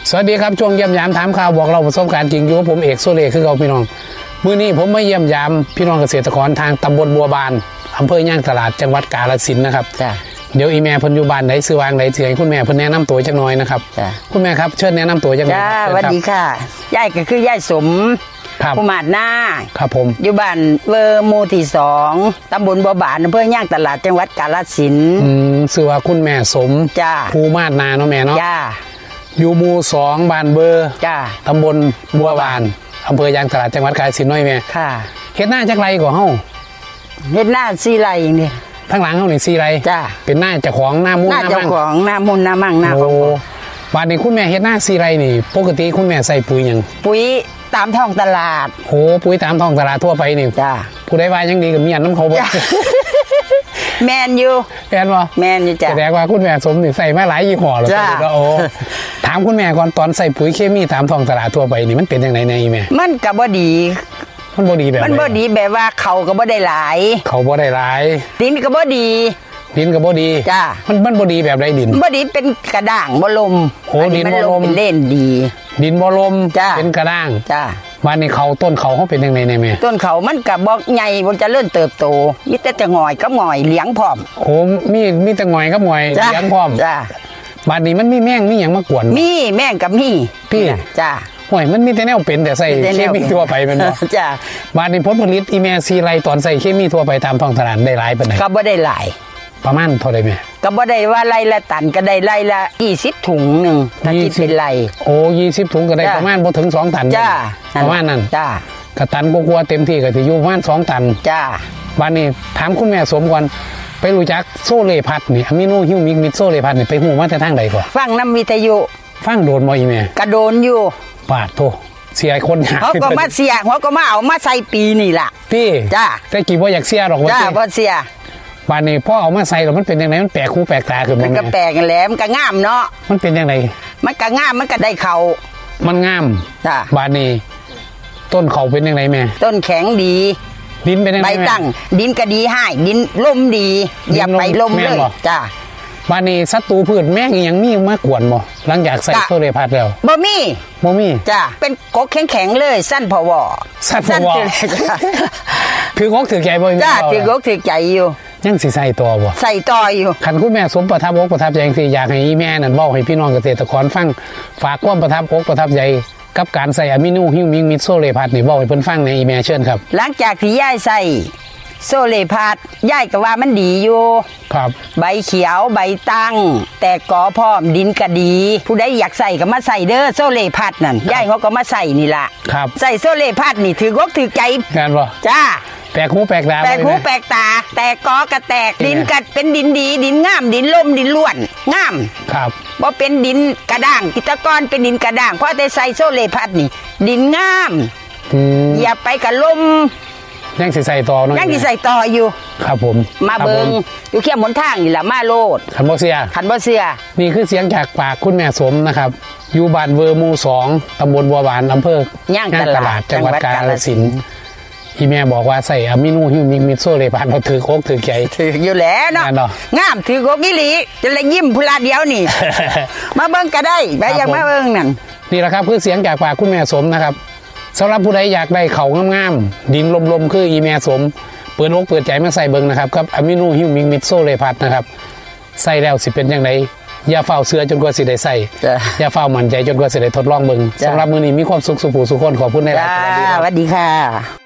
สวัสดีครับช่วงเยี่ยมยามถามข่าวบอกเราประสบการณ์จริงอยู่ผมเอกโซเล่คือเราพี่น้องมื้อนี้ผมมาเยี่ยมยามพี่น้องเกษตรกรทางตำบลบัวบานอำเภอย่างตลาดจังหวัดกาฬสินธุ์นะครับเดี๋ยวอีแม่เพิ่นอยู่บ้านไหนซื้อวางไหนเถื่อนคุณแม่เพิ่นแนะนำตัวจักหน่อยนะครับคุณแม่ครับเชิญแนะนำตัวจักหน่อยสวัสดีค่ะยายก็คือยายสมผู้มาดหน้าครับผมอยู่บ้านเวอร์หมู่ที่2ตำบลบัวบานอำเภอย่างตลาดจังหวัดกาฬสินธุ์ชื่อว่าคุณแม่สมผู้มาดนาเนาะแม่เนาะอยู่หมู่2บ้านเบอร์ตำบลบัวบานอำเภอยางตลาดจังหวัดกาฬสินธุ์น้อยแม่ค่ะเฮ็ดหน้าจักไรกว่าเฮาเฮ็ดหน้า4ไร่นี่ทั้งหลังเฮานี่4ไร่เป็นหน้าเจ้าของหน้ามุ่นหน้าเจ้าของหน้ามุ่นหน้ามั่งหน้าของบ้านนี้คุณแม่เฮ็ดหน้า4ไร่นี่ปกติคุณแม่ใส่ปุ๋ยหยังปุ๋ยตามท้องตลาดโอ้ปุ๋ยตามท้องตลาดทั่วไปนี่ผู้ใดว่ายังดีกับเมียน้ำเขาบ่แมนอยู่แม่นบ่แมนอยู่จ้ะแสดงว่าคุณแม่สมนี่ใส่มาหลายยี่ห้อแล้วก็โอ้ถามคุณแม่ก่อนตอนใส่ปุ๋ยเคมีตามท้องตลาดทั่วไปนี่มันเป็นจังได๋แน่อีแม่มันก็บ่ดีมันบ่ดีแบบมันบ่ดีแบบว่าเขาก็บ่ได้หลายเขาบ่ได้หลายดินก็บ่ดีดินก็บ่ดีจ้ามันบ่ดีแบบไรดินบ่ดีเป็นกระด้างบ่ลมโอ้ดินบ่ลมเป็นเล่นดีดินบ่ลมเป็นกระด้างจ้าบ้านนี้เขาต้นเขาเป็นยังไงแม่ต้นเขามันก็บ่ใหญ่บ่เจริญเติบโตมีแต่จะงอยกับงอยเลี้ยงพร้อมโอ้มีแต่งอยกับงอยเลี้ยงพร้อมจ้าบ้านนี้มันมีแมงมีหยังมากวนมีแมงกับมีพี่จ้าห่วยมันมีแต่แนวเป็นแต่ใส่เคมีทั่วไปแม่นบ่จ้าบ้านนี้ผลผลิตอีแม่4ไร่ตอนใส่เคมีทั่วไปตามท้องตลาดได้หลายปานใดก็บ่ได้หลายประมาณเท่าใดแม่ก็บ่ได้ว่าไร่ละตันก็ได้ไร่ละ20ถุงนึงถ้าคิดเป็นไร่โอ้20ถุงก็ได้ประมาณบ่ถึง2ตันจ้าประมาณนั้นจ้าก็ตันกว่าเต็มที่ก็สิอยู่ประมาณ2ตันจ้าบ้านนี้ถามคุณแม่สมก่อนไปรู้จักโซเลพัดนี่อะมิโนฮิวมิกมิดโซเลพัดนี่ไปฮู้มาแต่ทางใดก่อนฟังน้ำวิทยุฟังโดนบ่อีแม่กระโดนอยู่ปาดโธเสียคนยากเขาก็มาเสียเขาก็มาเอามาใส่ปีนี่ล่ะพี่จ้าแต่กี่บ่อยากเสียหรอกว่าจ้าบ่เสียบ้านนี้พ่อเอามาใส่แล้วมันเป็นยังไงมันแปลกหูแปลกตาขึ้นมันก็แปลกกันแหละมันก็งามเนาะมันเป็นยังไงมันก็งามมันก็ได้เขามันงามจ้าบ้านนี้ต้นเขาเป็นยังไงแม่ต้นแข็งดีดินเป็นยังไงใบตั้งดินก็ดีให้ดินลมดีอย่าไปลมเลยจ้าบ้านนี้ศัตรูพืชแม่งยังมีมากวนบ่หลังจากใส่โซเลพัดแล้วบ่มีจ้าเป็นกกแข็งเลยสั้นพอวสั้นถือกกถือใจบ่จ้าถือกกถือใจอยู่ยังสิใส่ต่อบ่ใส่ต่ออยู่คันคุณแม่สมประทับอกประทับใจสิอยากให้แม่นั่นเว้าให้พี่น้องเกษตรกรฟังฝากความประทับอกประทับใจกับการใส่อะมิโนฮิวมิกมิดโซเลพัดนี่เว้าให้เพิ่นฟังในอีแม่เชิญครับหลังจากที่ยายใส่โซเลพัดยายก็ว่ามันดีอยู่ครับใบเขียวใบตั้งแต่กอพร้อมดินก็ดีผู้ใดอยากใส่ก็มาใส่เด้อโซเลพัดนั่นยายเขาก็มาใส่นี่ล่ะครับใส่โซเลพัดนี่ถือกถือใจงานบ่จ้าแปลกหูแปลกตาแปลกหูแปลกตาแต่กอกระแตกดินกัดเป็นดินดีดินงามดินล่มดินล้วนงามครับบ่เป็นดินกระด้างกิตกรเป็นดินกระด้างเพราะแต่ใส่โซเลพัดนี่ดินงามอย่าไปกับลมยังสิใส่ต่อเนาะยังสิใส่ต่ออยู่ครับผมมาเบิงอยู่แค่หนทางนี่แหละมาโลดขันบ่เสียนี่คือเสียงจากปากคุณแม่สมนะครับอยู่บ้านเวอร์หมู่2ตำบลบัวบานอำเภอย่างตลาดจังหวัดกาฬสินธุ์อีแม่บอกว่าใส่อะมิโนฮิวมิกมิดโซเลพัดเราถือโคกถือใจถืออยู่แล้วเนาะงามถือโคกอีหลีจะเลยยิ้มพลาเดียวนี่ มาเบิ่งก็ได้ไปอย่างมาเบิ่งนั่นนี่แหละครับคือเสียงจากปากคุณแม่สมนะครับสำหรับผู้ใดอยากได้เขางามๆดินลมๆคืออีแม่สมเปิดอกเปิดใจมาใส่เบิ่งนะครับกับอะมิโนฮิวมิกมิดโซเลพัดนะครับใส่แล้วสิเป็นยังไงอย่าเฝ้าเสือจนกว่าสิได้ใส่อย่าเฝ้ามั่นใจจนกว่าสิได้ทดลองเบิ่งสำหรับมื้อนี้มีความสุขสุขผู้สุขคนขอบคุณในรายการสวัสดีค่ะ